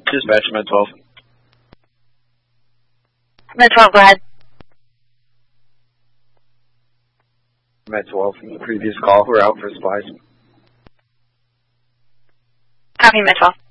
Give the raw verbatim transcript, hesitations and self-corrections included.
Dispatch, Med twelve. Med twelve, go ahead. Med twelve, from the previous call, we're out for supplies. Copy, Med twelve.